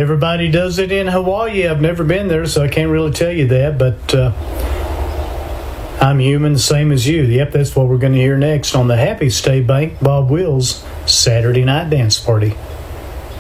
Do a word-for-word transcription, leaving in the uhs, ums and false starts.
everybody does it in Hawaii. I've never been there, so I can't really tell you that, but uh, I'm human, same as you. Yep, that's what we're going to hear next on the Happy State Bank Bob Wills Saturday Night Dance Party.